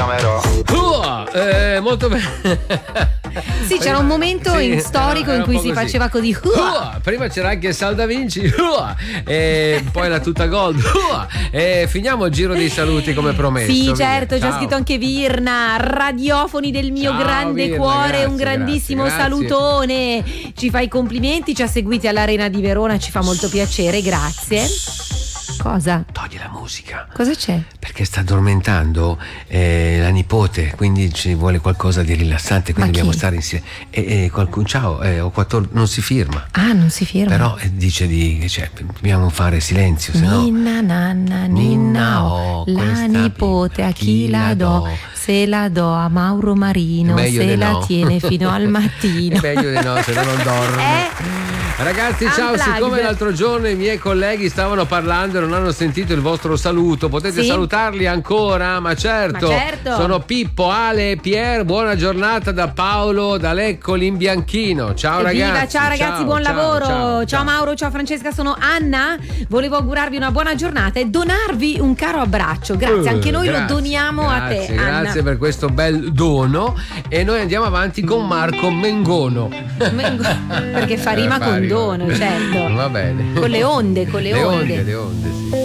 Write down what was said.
chiamerò. Molto bene. Sì, c'era un momento storico in cui si faceva così. Prima c'era anche Sal da Vinci, e poi la tuta gold. E finiamo il giro dei saluti come promesso. Sì, certo, c'è scritto anche Virna, radiofoni del mio grande Virna, cuore, grazie, un grandissimo grazie. salutone. Ci fa i complimenti, ci ha seguiti all'Arena di Verona, ci fa molto piacere, grazie. Cosa? Togli la musica. Cosa c'è? Perché sta addormentando la nipote, quindi ci vuole qualcosa di rilassante, quindi dobbiamo stare insieme. E qualcuno, ciao, ho 14, non si firma. Ah, non si firma. Però dice dobbiamo fare silenzio, se no. Ninna nanna, ninna la nipote a chi la do? Se la do a Mauro Marino, se la tiene fino al mattino. È meglio di no, se no non dorme. Ragazzi, ciao, siccome l'altro giorno i miei colleghi stavano parlando e non hanno sentito il vostro saluto, potete salutarli ancora? Ma certo. Sono Pippo, Ale, Pier, buona giornata da Paolo, da Lecco, l'Imbianchino. Ciao ragazzi. Ciao ragazzi, buon lavoro. Ciao Mauro, ciao Francesca, sono Anna. Volevo augurarvi una buona giornata e donarvi un caro abbraccio. Grazie, anche noi lo doniamo a te, Anna. Grazie per questo bel dono. E noi andiamo avanti con Marco Mengono. Perché fa rima con dono, certo. Va bene. Con le onde, Le onde, sì.